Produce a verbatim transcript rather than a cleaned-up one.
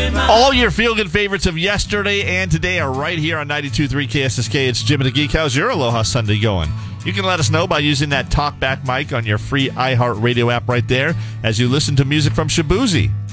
All your feel-good favorites of yesterday and today are right here on ninety-two point three K S S K. It's Jim and the Geek. How's your Aloha Sunday going? You can let us know by using that talkback mic on your free iHeartRadio app right there as you listen to music from Shabuzi.